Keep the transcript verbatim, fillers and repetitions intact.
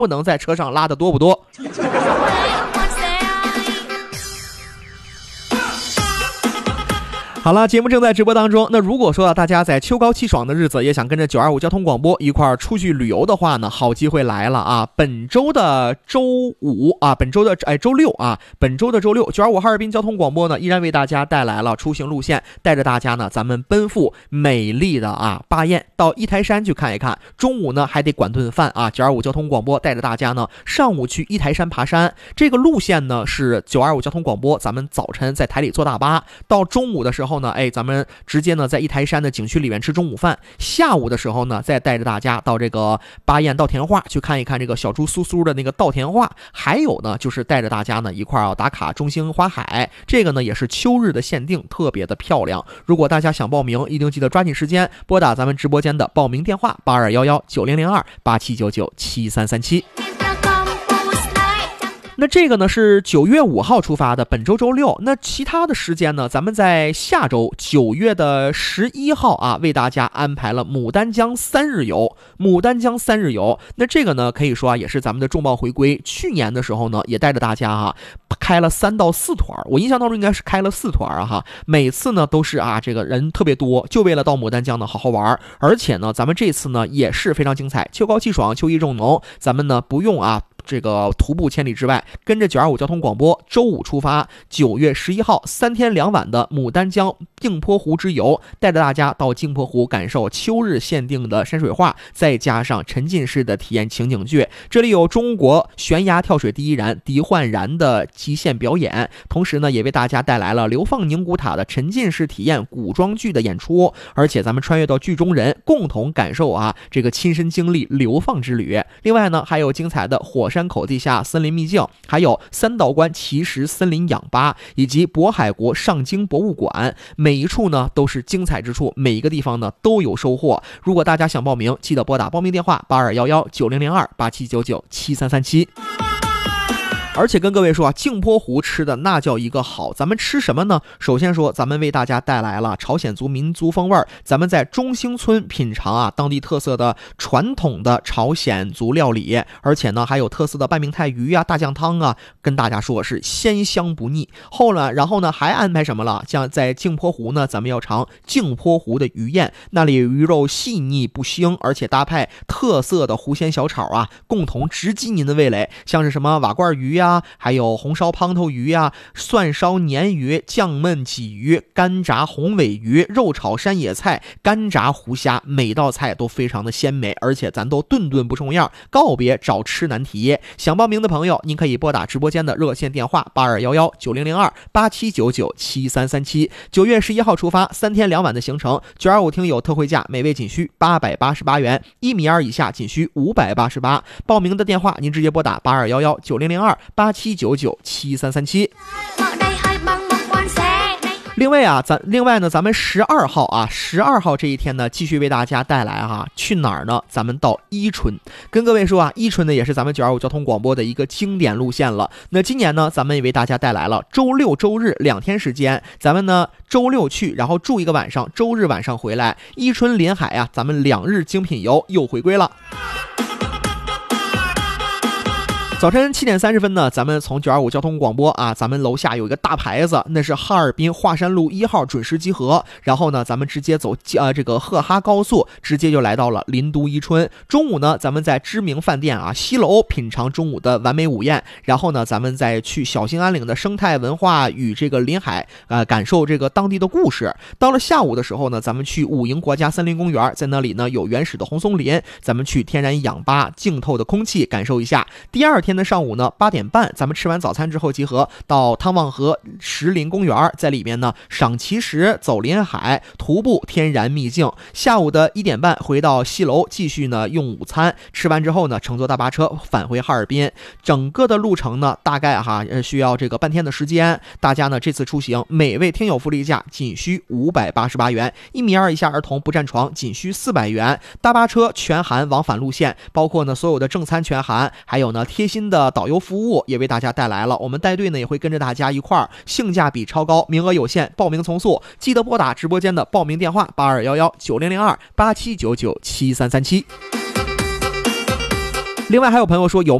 不能在车上拉的多不多。好了，节目正在直播当中。那如果说大家在秋高气爽的日子也想跟着九二五交通广播一块儿出去旅游的话呢，好机会来了啊！本周的周五啊，本周的哎周六啊，本周的周六，九二五哈尔滨交通广播呢依然为大家带来了出行路线，带着大家呢咱们奔赴美丽的啊巴彦，到一台山去看一看。中午呢还得管顿饭啊，九二五交通广播带着大家呢上午去一台山爬山。这个路线呢是九二五交通广播，咱们早晨在台里坐大巴，到中午的时候。后呢，哎，咱们直接呢在一台山的景区里面吃中午饭。下午的时候呢，再带着大家到这个巴彦稻田画去看一看这个小猪苏苏的那个稻田画。还有呢，就是带着大家呢一块儿打卡中兴花海，这个呢也是秋日的限定，特别的漂亮。如果大家想报名，一定记得抓紧时间拨打咱们直播间的报名电话八二幺幺九零零二八七九九七三三七。那这个呢是九月五号出发的，本周周六。那其他的时间呢，咱们在下周九月的十一号啊，为大家安排了牡丹江三日游。牡丹江三日游，那这个呢可以说啊，也是咱们的重磅回归。去年的时候呢，也带着大家啊开了三到四团，我印象当中应该是开了四团啊哈。每次呢都是啊这个人特别多，就为了到牡丹江呢好好玩。而且呢，咱们这次呢也是非常精彩，秋高气爽，秋意正浓，咱们呢不用啊。这个徒步千里之外，跟着九二五交通广播，周五出发，九月十一号三天两晚的牡丹江镜泊湖之游，带着大家到镜泊湖感受秋日限定的山水画，再加上沉浸式的体验情景剧。这里有中国悬崖跳水第一人狄焕然的极限表演，同时呢也为大家带来了流放宁古塔的沉浸式体验古装剧的演出。而且咱们穿越到剧中人，共同感受啊这个亲身经历流放之旅。另外呢还有精彩的火山口地下森林秘境，还有三道关奇石森林氧吧，以及渤海国上京博物馆，每一处呢都是精彩之处，每一个地方呢都有收获。如果大家想报名，记得拨打报名电话八二幺幺九零零二八七九九七三三七。而且跟各位说啊，镜泊湖吃的那叫一个好。咱们吃什么呢？首先说，咱们为大家带来了朝鲜族民族风味儿。咱们在中兴村品尝啊当地特色的传统的朝鲜族料理，而且呢还有特色的半明太鱼啊、大酱汤啊，跟大家说是鲜香不腻。后来，然后呢还安排什么了？像在镜泊湖呢，咱们要尝镜泊湖的鱼宴，那里鱼肉细腻不腥，而且搭配特色的湖鲜小炒啊，共同直击您的味蕾。像是什么瓦罐鱼啊，还有红烧胖头鱼啊，蒜烧鲶鱼、酱焖鲫鱼、干炸红尾鱼、肉炒山野菜、干炸湖虾，每道菜都非常的鲜美，而且咱都顿顿不重样，告别找吃难题。想报名的朋友，您可以拨打直播间的热线电话八二幺幺九零零二八七九九七三三七。九月十一号出发，三天两晚的行程，九二五听友特惠价，每位仅需八百八十八元，一米二以下仅需五百八十八。报名的电话您直接拨打八二幺幺九零零二八七九九七三三七。另外啊，咱另外呢，咱们十二号啊，十二号这一天呢，继续为大家带来哈、啊，去哪儿呢？咱们到伊春，跟各位说啊，伊春呢也是咱们九二五交通广播的一个经典路线了。那今年呢，咱们也为大家带来了周六周日两天时间，咱们呢周六去，然后住一个晚上，周日晚上回来，伊春临海啊，咱们两日精品游又回归了。早晨七点三十分呢，咱们从九二五交通广播啊，咱们楼下有一个大牌子，那是哈尔滨华山路一号准时集合。然后呢，咱们直接走呃这个赫哈高速，直接就来到了林都伊春。中午呢，咱们在知名饭店啊西楼品尝中午的完美午宴。然后呢，咱们再去小兴安岭的生态文化与这个临海呃感受这个当地的故事。到了下午的时候呢，咱们去武营国家森林公园，在那里呢有原始的红松林，咱们去天然氧吧净透的空气感受一下。第二天的上午呢八点半，咱们吃完早餐之后集合到汤旺河石林公园，在里面呢赏奇石、走临海、徒步天然秘境。下午的一点半回到西楼，继续呢用午餐，吃完之后呢乘坐大巴车返回哈尔滨。整个的路程呢大概哈需要这个半天的时间。大家呢这次出行每位听友福利价仅需五百八十八元，一米二以下儿童不占床仅需四百元。大巴车全含往返路线，包括呢所有的正餐全含，还有呢贴心的导游服务也为大家带来了。我们带队呢也会跟着大家一块儿，性价比超高，名额有限，报名从速，记得拨打直播间的报名电话八二幺幺九零零二八七九九七三三七。 另外还有朋友说有